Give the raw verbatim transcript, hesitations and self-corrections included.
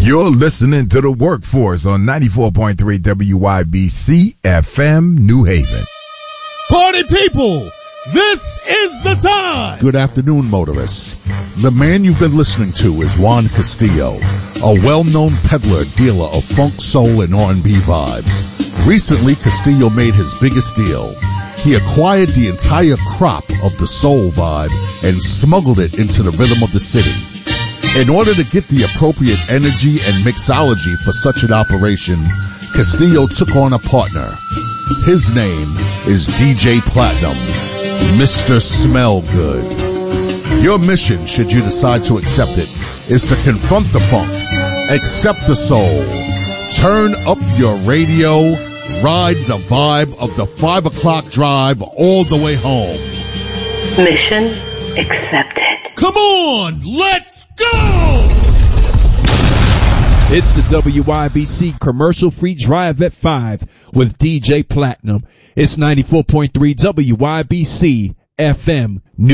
You're listening to The Workforce on ninety-four point three W Y B C F M, New Haven. Party people, this is the time. Good afternoon, motorists. The man you've been listening to is Juan Castillo, a well-known peddler dealer of funk, soul, and R and B vibes. Recently, Castillo made his biggest deal. He acquired the entire crop of the soul vibe and smuggled it into the rhythm of the city. In order to get the appropriate energy and mixology for such an operation, Castillo took on a partner. His name is D J Platinum, Mister Smell Good. Your mission, should you decide to accept it, is to confront the funk, accept the soul, turn up your radio, ride the vibe of the five o'clock drive all the way home. Mission accepted. Come on, let's go! It's the W Y B C commercial-free drive at five with D J Platinum. It's ninety-four point three W Y B C F M New